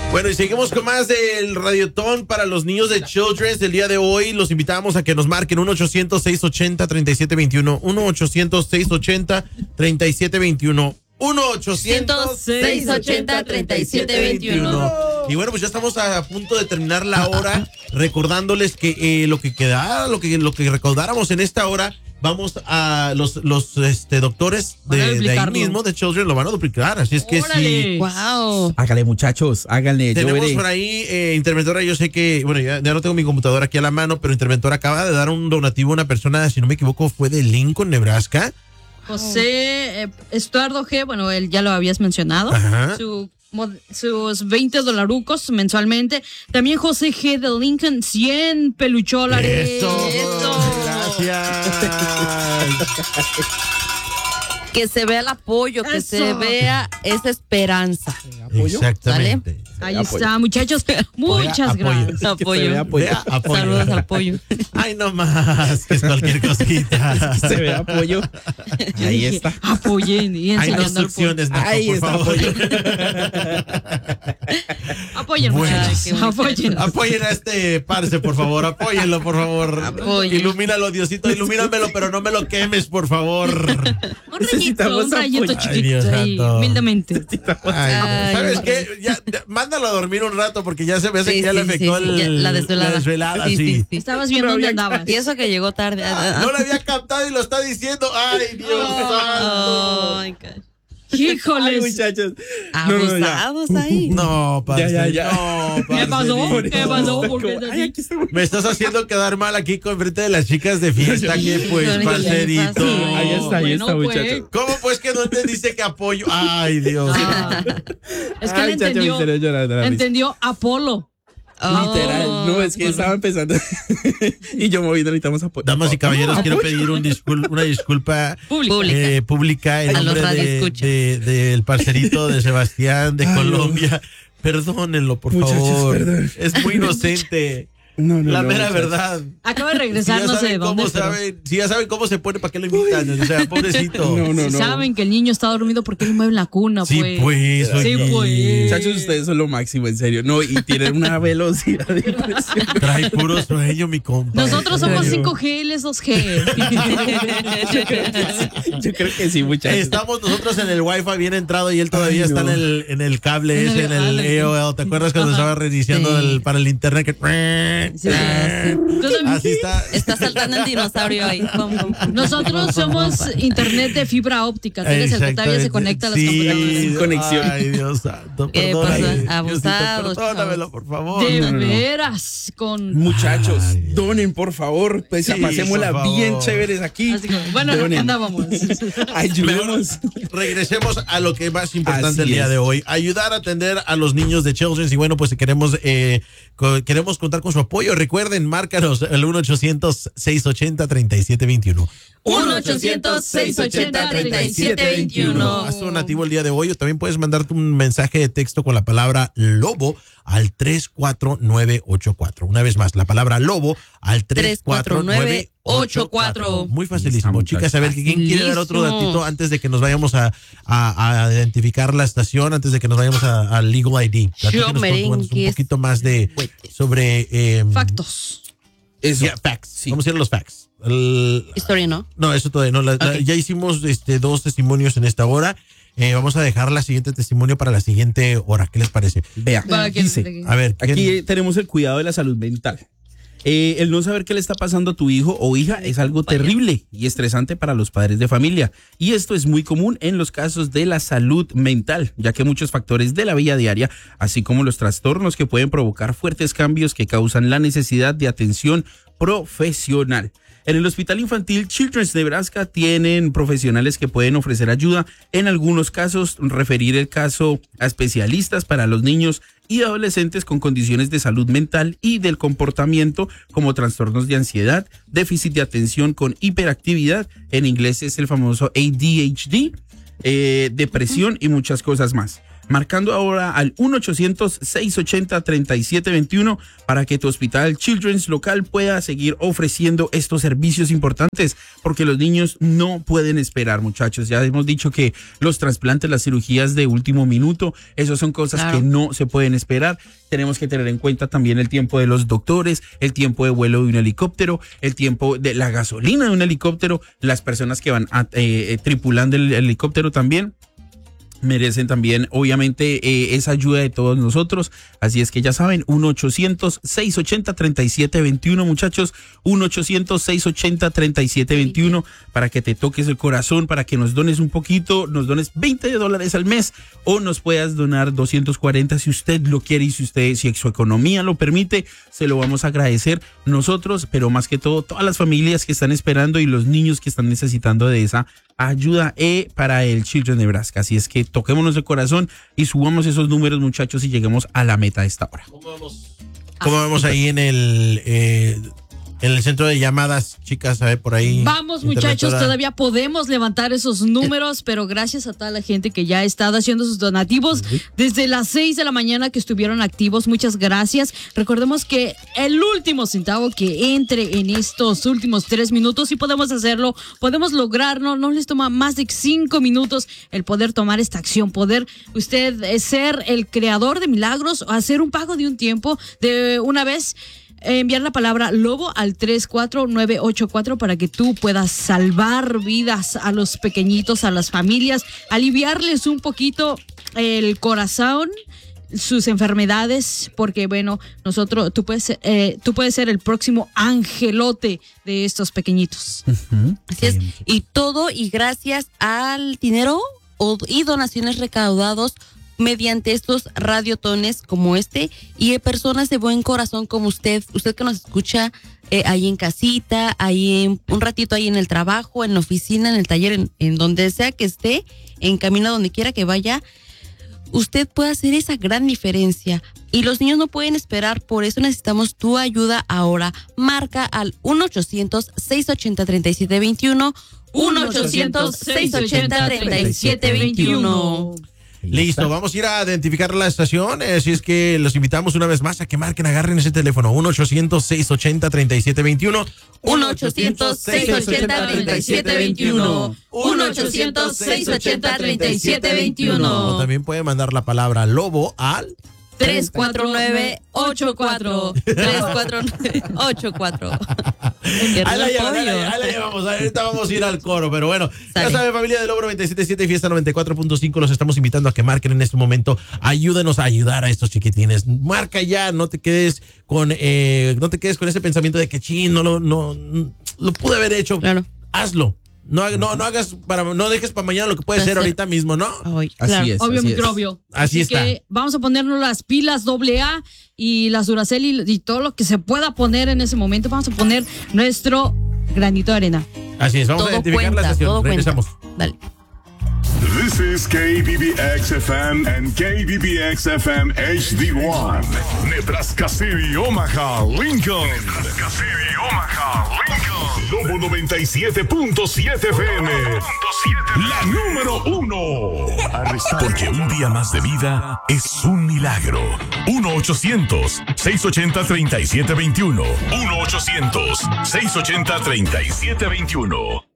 Bueno, y seguimos con más del Radiotón para los niños de Children's del día de hoy. Los invitamos a que nos marquen 1-800-680-3721. 1-800-680-3721. 1-800-680-3721. Y bueno, pues ya estamos a punto de terminar la hora, recordándoles que lo que quedara, lo que recordáramos en esta hora, vamos a los doctores de ahí mismo, de Children, lo van a duplicar. Así es que sí. Wow. Hágale, muchachos, háganle. Tenemos por ahí, Interventora, yo sé que, bueno, ya no tengo mi computadora aquí a la mano, pero Interventora acaba de dar un donativo a una persona, si no me equivoco, fue de Lincoln, Nebraska. José Estuardo G, bueno, él ya lo habías mencionado. Ajá. Sus $20 mensualmente. También José G de Lincoln, 100 pelucholares. Eso. Gracias. Que se vea el apoyo, que se vea esa esperanza. Exactamente. ¿Sale? Ahí está, muchachos. Muchas gracias. Apoyo. Saludos al apoyo. Ay, no más, que es cualquier cosita. Se ve apoyo. Ahí está. Apoyen y Hay enseñando instrucciones, Naco, ahí por está, favor. apoyen, Bueno. muchachos. Apoyen. Apoyen a este parce, por favor. Apóyenlo, por favor. Apoyen. Ilumínalo, Diosito, ilumínamelo, pero no me lo quemes, por favor. Un rayito apoyo. Ay, chiquito Dios ahí, santo. humildemente. Ay, ¿sabes qué? Ya, mándalo a dormir un rato porque ya se me hace que ya le afectó la desvelada. La desvelada, Sí. Estabas viendo dónde andabas. Y eso que llegó tarde. No lo había captado y lo está diciendo. Ay, Dios santo. Ay, God. Híjoles. Ay, muchachos. Abusados ahí. No, parce. Ya. No, ¿Qué pasó? parcerito. ¿Qué pasó? ¿Por qué Ay, aquí estamos. Me estás haciendo quedar mal aquí con frente de las chicas de fiesta. Que pues, Híjole, parcerito. sí. Ahí está, Bueno, pues. muchachos. ¿Cómo pues que no entendiste que apoyo? Ay, Dios. Es que Ay, él muchacho, me hicieron llorar de la risa. entendió Apolo. Literal, no, es que estaba empezando y yo moviendo, necesitamos apoyo. Damas y caballeros, quiero pedir una disculpa pública en A los nombre radioescuchas. del parcerito de Sebastián de Colombia. Perdónenlo, por Muchachos, favor. perdón. Es muy inocente. No, La mera muchachos. verdad. Acaba de regresar, no sé de dónde. Si ya saben cómo se pone, ¿para qué lo invitan? O sea, pobrecito. No. Saben que el niño está dormido porque él mueve la cuna, Sí, pues. pues. Sí, oye. pues. Muchachos, ustedes son lo máximo, en serio. No, y tienen una velocidad impresionante. Trae puro sueño, mi compa. Nosotros somos serio? 5G, él es 2G. Yo creo que sí, muchachos. Estamos nosotros en el Wi-Fi bien entrado y él todavía Ay, está no. en el cable ese, en el sí. AOL. ¿Te acuerdas cuando estaba reiniciando Sí. para el internet? Que... Sí. Así está. Está saltando el dinosaurio ahí. Nosotros somos internet de fibra óptica. Tú eres el que todavía se conecta a las computadoras. Sin conexión. Ay, Dios santo. ¿Qué Perdóname, pasó? Diosito, Abusados, perdónamelo, por favor. De no. veras, con... Muchachos, Ay. donen, por favor. Pues Sí, pasémosla por favor. bien chéveres aquí. Así como, bueno, Donen. andábamos. Ayudemos. Regresemos a lo que es más importante Así el día es. de hoy. Ayudar a atender a los niños de Children's. Y bueno, pues queremos contar con su apoyo. Recuerden, márcanos el 1-800-680-3721. 1-800-680-3721. Haz tu donativo el día de hoy o también puedes mandarte un mensaje de texto con la palabra lobo al 34984. Una vez más, la palabra lobo al 34984. Muy facilísimo, chicas. A ver, ¿quién quiere dar otro datito antes de que nos vayamos a identificar la estación, antes de que nos vayamos al Legal ID? Yo, Un poquito más de sobre Factos. Eso. facts. Sí. Vamos a ir a los facts. Historia, ¿no? No, eso todavía no. Ya hicimos 2 testimonios en esta hora. Vamos a dejar la siguiente testimonio para la siguiente hora. ¿Qué les parece? Vea, Para que- dice, A ver, ¿quién? aquí tenemos el cuidado de la salud mental. El no saber qué le está pasando a tu hijo o hija es algo terrible y estresante para los padres de familia. Y esto es muy común en los casos de la salud mental, ya que muchos factores de la vida diaria, así como los trastornos que pueden provocar fuertes cambios que causan la necesidad de atención profesional. En el Hospital Infantil Children's Nebraska tienen profesionales que pueden ofrecer ayuda, en algunos casos referir el caso a especialistas para los niños y adolescentes con condiciones de salud mental y del comportamiento como trastornos de ansiedad, déficit de atención con hiperactividad, en inglés es el famoso ADHD, depresión y muchas cosas más. marcando ahora al 1-800-680-3721 para que tu hospital Children's local pueda seguir ofreciendo estos servicios importantes, porque los niños no pueden esperar, muchachos. Ya hemos dicho que los trasplantes, las cirugías de último minuto, eso son cosas que no se pueden esperar. Tenemos que tener en cuenta también el tiempo de los doctores, el tiempo de vuelo de un helicóptero, el tiempo de la gasolina de un helicóptero, las personas que van tripulando el helicóptero también merecen también, obviamente, esa ayuda de todos nosotros. Así es que ya saben, 1-800-680-3721, muchachos, 1-800-680-3721 para que te toques el corazón, para que nos dones un poquito, nos dones $20 al mes o nos puedas donar 240 si usted lo quiere y si su economía lo permite, se lo vamos a agradecer nosotros, pero más que todo, todas las familias que están esperando y los niños que están necesitando de esa ayuda para el Children Nebraska. Así es que toquémonos el corazón y subamos esos números, muchachos, y lleguemos a la meta de esta hora. ¿Cómo vamos ahí en el centro de llamadas, chicas? A ver, por ahí. Vamos, muchachos, todavía podemos levantar esos números, pero gracias a toda la gente que ya ha estado haciendo sus donativos desde las 6 de la mañana que estuvieron activos. Muchas gracias. Recordemos que el último centavo que entre en estos últimos 3 minutos, sí podemos hacerlo, podemos lograrlo. No les toma más de 5 minutos el poder tomar esta acción, poder usted ser el creador de milagros o hacer un pago de un tiempo de una vez. Enviar la palabra lobo al 34984 para que tú puedas salvar vidas a los pequeñitos, a las familias, aliviarles un poquito el corazón, sus enfermedades, porque bueno, tú puedes ser el próximo angelote de estos pequeñitos. Así es, y todo y gracias al dinero y donaciones recaudados mediante estos radiotones como este y personas de buen corazón como usted que nos escucha ahí en casita, un ratito ahí en el trabajo, en la oficina, en el taller, en donde sea que esté, en camino a donde quiera que vaya, usted puede hacer esa gran diferencia. Y los niños no pueden esperar, por eso necesitamos tu ayuda ahora. Marca al 1-800-680-3721, 1-800-680-3721. Listo, vamos a ir a identificar la estación, así es que los invitamos una vez más a que marquen, agarren ese teléfono, 1-800-680-3721, 1-800-680-3721, 1-800-680-3721. O también puede mandar la palabra lobo al 34984. 34984. Ahí la llevamos. Ahorita vamos a ir al coro, pero bueno, ya saben, familia de Lobo 97.7 y Fiesta 94.5, los estamos invitando a que marquen en este momento. Ayúdenos a ayudar a estos chiquitines. Marca ya, no te quedes con ese pensamiento de que no lo pude haber hecho. Claro. Hazlo. No dejes para mañana lo que puede ser ahorita mismo, ¿no? Así es. Obvio, microbio. Así está. Que vamos a ponernos las pilas AA y las Duracell y todo lo que se pueda poner en ese momento. Vamos a poner nuestro granito de arena. Así es, vamos a identificar la estación. Regresamos. Dale. This is KBBX-FM and KBBX-FM HD1. Nebraska City, Omaha, Lincoln. Nebraska City, Omaha, Lincoln. Lobo 97.7 FM. La número 1. Porque un día más de vida es un milagro. 1-800-680-3721. 1-800-680-3721.